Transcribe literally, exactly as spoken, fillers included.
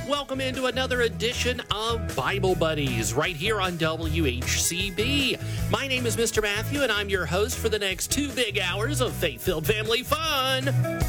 Welcome into another edition of Bible Buddies right here on W H C B. My name is Mister Matthew, and I'm your host for the next two big hours of faith-filled family fun.